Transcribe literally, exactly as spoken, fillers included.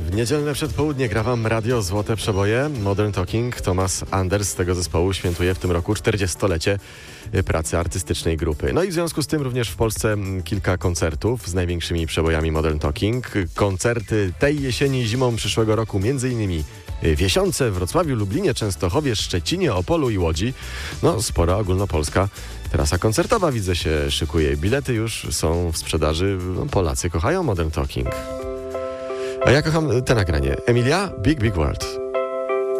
W niedzielne przedpołudnie gra wam radio Złote Przeboje. Modern Talking. Thomas Anders z tego zespołu świętuje w tym roku czterdziestolecie pracy artystycznej grupy. No i w związku z tym również w Polsce kilka koncertów z największymi przebojami Modern Talking. Koncerty tej jesieni i zimą przyszłego roku między innymi w Jesiące, Wrocławiu, Lublinie, Częstochowie, Szczecinie, Opolu i Łodzi. No spora ogólnopolska trasa koncertowa, widzę, się szykuje. Bilety już są w sprzedaży. No, Polacy kochają Modern Talking. A ja kocham te nagranie. Emilia, Big Big World.